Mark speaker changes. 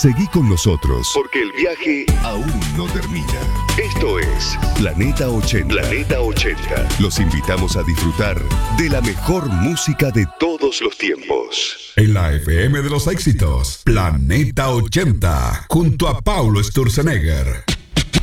Speaker 1: Seguí con nosotros, porque el viaje aún no termina. Esto es Planeta 80. Planeta 80. Los invitamos a disfrutar de la mejor música de todos los tiempos.
Speaker 2: En la FM de los éxitos, Planeta 80, junto a Paulo Sturzenegger.